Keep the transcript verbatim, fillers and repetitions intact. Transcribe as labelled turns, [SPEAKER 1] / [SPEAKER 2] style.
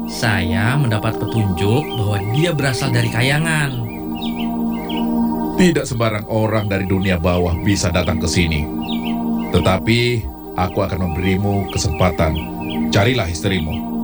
[SPEAKER 1] Saya mendapat petunjuk bahwa dia berasal dari kayangan.
[SPEAKER 2] Tidak sembarang orang dari dunia bawah bisa datang ke sini. Tetapi aku akan memberimu kesempatan. Carilah istrimu.